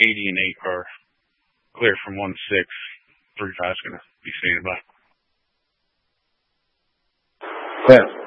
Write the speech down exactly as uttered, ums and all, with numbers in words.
eighty and eight are clear from one six. three five is going to be standing by. Clear.